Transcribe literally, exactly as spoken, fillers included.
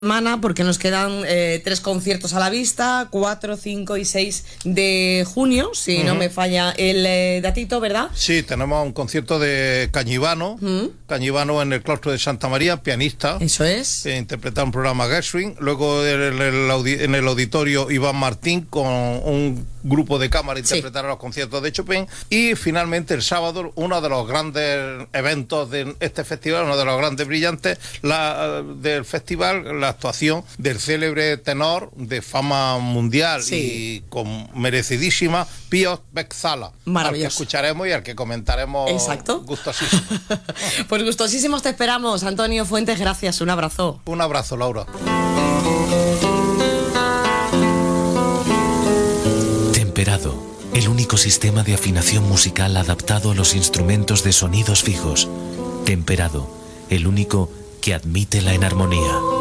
semana porque nos quedan eh, tres conciertos a la vista, cuatro, cinco y seis de junio, si uh-huh. no me falla el eh, datito, ¿verdad? Sí, tenemos un concierto de Cañivano, uh-huh. Cañivano en el claustro de Santa María, pianista. Eso es. Eh, interpretar un programa Gershwin. Luego en el, el audi- en el auditorio Iván Martín con un grupo de cámara interpretar sí. los conciertos de Chopin. Y finalmente el sábado, uno de los grandes eventos de este festival, uno de los grandes brillantes la, del festival, la actuación del célebre tenor de fama mundial sí. y con merecidísima Piotr Beczala, al que escucharemos y al que comentaremos. Exacto. Gustosísimo. Pues gustosísimos te esperamos, Antonio Fuentes, gracias, un abrazo. Un abrazo, Laura. Temperado, el único sistema de afinación musical adaptado a los instrumentos de sonidos fijos. Temperado, el único que admite la enarmonía.